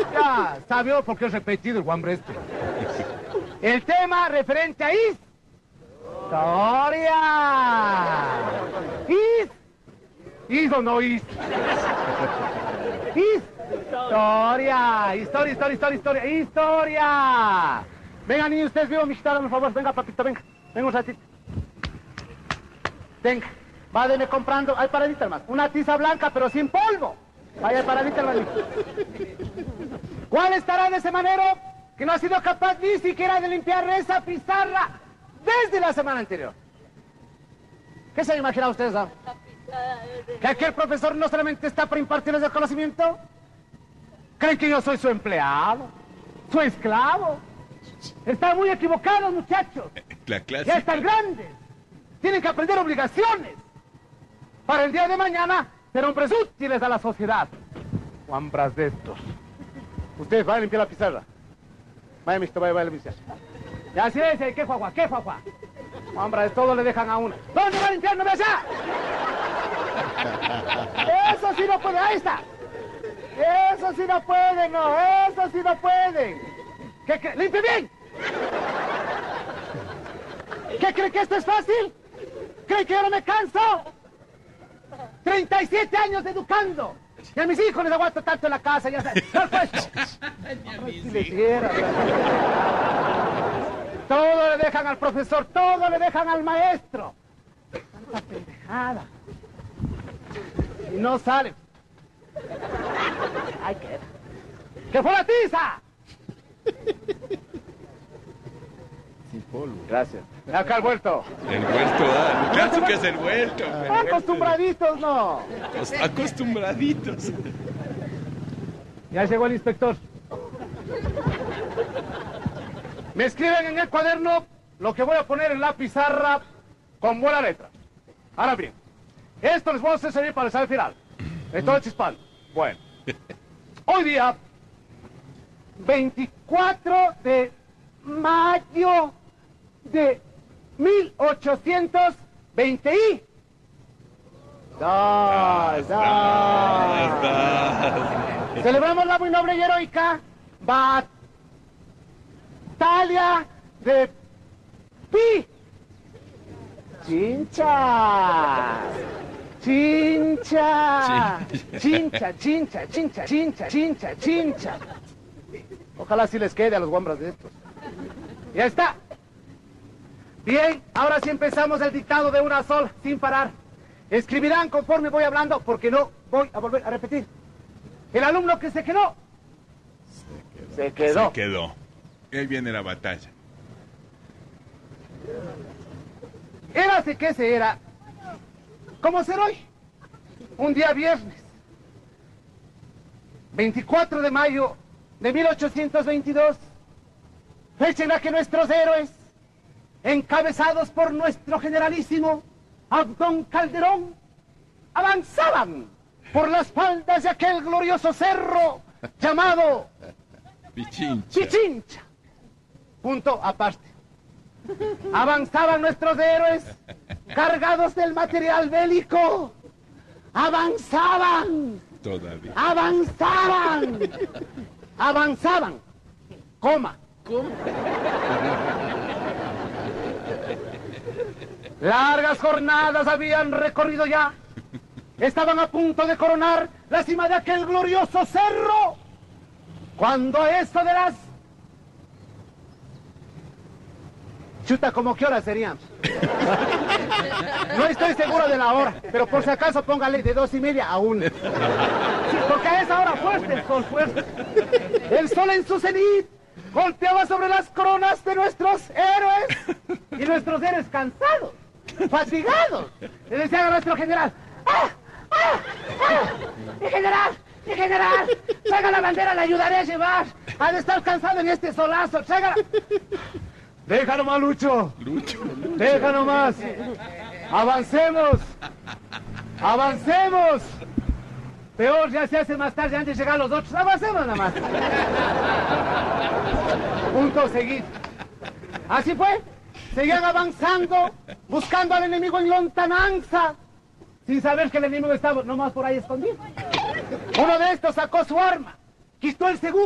Ya, sabe porque he repetido el guambre este. El tema referente a historia. ¿Is o no is? Historia. Venga, niños, ustedes vivan mi guitarra, por favor. Venga, papito, venga. Venga un ratito. Venga. Váyame comprando. Hay paradita, hermano. Una tiza blanca, pero sin polvo. Vaya paradita, hermano. ¿Cuál estará de ese manero que no ha sido capaz ni siquiera de limpiar esa pizarra desde la semana anterior? ¿Qué se han imaginado ustedes, no? ¿Que aquel profesor no solamente está para impartirles el conocimiento? ¿Creen que yo soy su empleado? ¿Su esclavo? Están muy equivocados, muchachos. La clase. Ya están grandes. Tienen que aprender obligaciones. Para el día de mañana ser hombres útiles a la sociedad. Guambras de estos. Ustedes vayan a limpiar la pizarra. Vaya, mister, vaya a limpiar. Ya, sí, ¿qué juagua? Guambras de todo le dejan a uno. ¿Dónde va a limpiar? ¡No me allá! Eso sí no puede, ahí está. Eso sí no puede, no, eso sí no pueden. ¿Qué? ¡Limpie bien! ¿Qué cree que esto es fácil? ¿Cree que yo no me canso? 37 años educando. Y a mis hijos les aguanto tanto en la casa, ya sabes. ¿No puesto? Todo le dejan al profesor, todo le dejan al maestro. Tanta pendejada. Y no salen. Ay, ¿qué fue la tiza? Sin polvo. Gracias. Acá el vuelto. El vuelto, claro que es el vuelto. Acostumbraditos, no. Acostumbraditos. Ya llegó el inspector. Me escriben en el cuaderno lo que voy a poner en la pizarra con buena letra. Ahora bien, esto les voy a hacer servir para el examen final. Estoy chispando. Bueno. Hoy día, 24 de mayo de 1820 y... Celebramos la muy noble y heroica batalla de Chincha. Ojalá sí les quede a los guambras de estos. Ya está. Bien, ahora sí empezamos el dictado de una sola, sin parar. Escribirán conforme voy hablando, porque no voy a volver a repetir. El alumno que se quedó. Se quedó. Y ahí viene la batalla. Érase que se era. ¿Cómo ser hoy? Un día viernes. 24 de mayo de 1822. Fecha en la que nuestros héroes, encabezados por nuestro generalísimo Abdón Calderón, avanzaban por las faldas de aquel glorioso cerro llamado Pichincha. Punto aparte. Avanzaban nuestros héroes cargados del material bélico. Avanzaban. Todavía. Avanzaban. Coma. ¿Cómo? Largas jornadas habían recorrido ya. Estaban a punto de coronar la cima de aquel glorioso cerro. Cuando eso de las... Chuta, ¿cómo qué hora serían? No estoy seguro de la hora, pero por si acaso póngale de 2:30 a 1. Sí, porque a esa hora fuerte el sol fuerte. El sol en su cenit golpeaba sobre las coronas de nuestros héroes. Y nuestros héroes cansados, fatigados, le decían a nuestro general: ¡Mi general! ¡Traiga la bandera, la ayudaré a llevar! Ha de estar cansado en este solazo, tráigala. Deja nomás, Lucho. Deja nomás. Avancemos. Peor ya se hace más tarde antes de llegar los otros. Avancemos nada más. Punto seguido. Así fue. Seguían avanzando, buscando al enemigo en lontananza, sin saber que el enemigo estaba nomás por ahí escondido. Uno de estos sacó su arma, quitó el segundo.